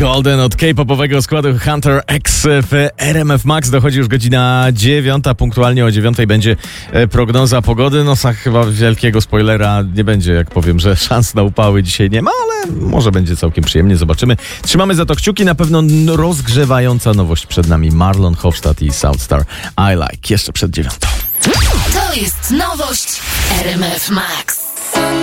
Golden od K-popowego składu Hunter X w RMF Max. Dochodzi już godzina 9, punktualnie o 9 będzie prognoza pogody. No chyba wielkiego spoilera nie będzie, jak powiem, że szans na upały dzisiaj nie ma, ale może będzie całkiem przyjemnie, zobaczymy. Trzymamy za to kciuki, na pewno rozgrzewająca nowość przed nami. Marlon Hofstadt i Southstar I Like, jeszcze przed 9. To jest nowość RMF Max.